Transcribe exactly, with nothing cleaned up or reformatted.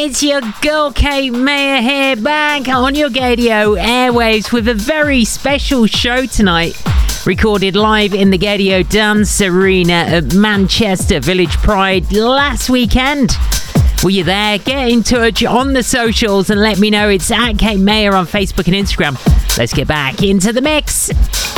it's your girl Kate Mayer here, back on your Gaydio airwaves with a very special show tonight. Recorded live in the Gaydio Dance Arena at Manchester Village Pride last weekend. Were you there? Get in touch on the socials and let me know. It's at Kate Mayer on Facebook and Instagram. Let's get back into the mix.